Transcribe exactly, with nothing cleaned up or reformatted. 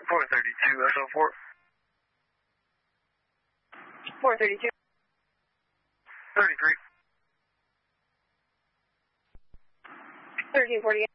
four thirty-two S O four. four thirty-two. thirty-three. thirteen forty-eight.